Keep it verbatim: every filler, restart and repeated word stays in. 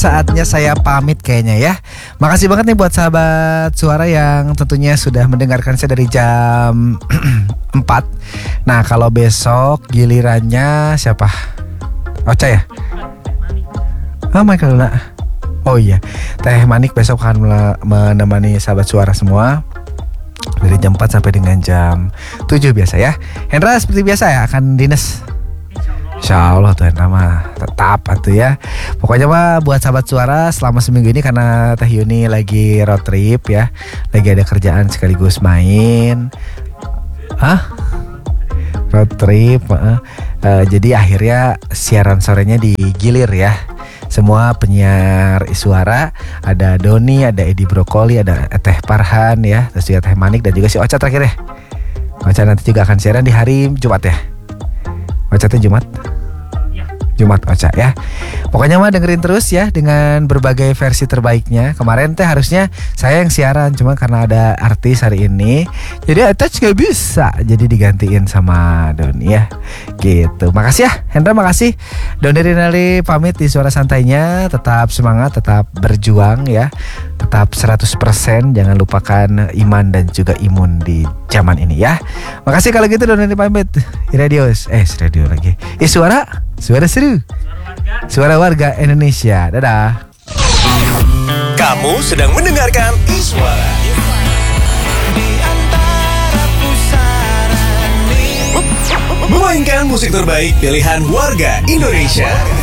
Saatnya saya pamit kayaknya ya. Makasih banget nih buat sahabat suara yang tentunya sudah mendengarkan saya dari jam empat. Nah kalau besok gilirannya siapa? Ocha ya? Oh Michael Luna. Oh iya, Teh Manik besok akan menemani sahabat suara semua dari jam empat sampai dengan jam tujuh biasa ya. Hendra seperti biasa ya akan dinas. Insya Allah tuh nama tetap atuh ya. Pokoknya mah buat sahabat suara selama seminggu ini karena Teh Yuni lagi road trip ya, lagi ada kerjaan sekaligus main. Hah? Road trip. Uh, uh, jadi akhirnya siaran sorenya digilir ya. Semua penyiar suara, ada Doni, ada Edi Brokoli, ada Teh Parhan ya, terus juga Teh Manik dan juga si Ocha terakhir ya. Ocha nanti juga akan siaran di hari Jumat ya. Ocha teh Jumat? Jumat Ocha ya. Pokoknya mah dengerin terus ya dengan berbagai versi terbaiknya. Kemarin teh harusnya saya yang siaran, cuma karena ada artis hari ini jadi attach gak bisa, jadi digantiin sama Doni ya. Gitu. Makasih ya Hendra, makasih. Doni Rinaldi pamit di Suara Santainya. Tetap semangat, tetap berjuang ya. Tetap seratus persen, jangan lupakan iman dan juga imun di zaman ini ya. Makasih kalau gitu Doni pamit. Radio eh radio lagi. Eh suara Suara seru, suara warga Indonesia. Dadah. Kamu sedang mendengarkan Iswara. Memainkan musik terbaik pilihan warga Indonesia.